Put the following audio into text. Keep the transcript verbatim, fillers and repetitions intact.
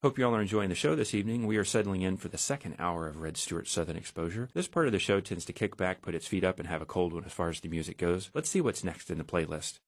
Hope you all are enjoying the show this evening. We are settling in for the second hour of Red Stewart's Southern Exposure. This part of the show tends to kick back, put its feet up, and have a cold one as far as the music goes. Let's see what's next in the playlist.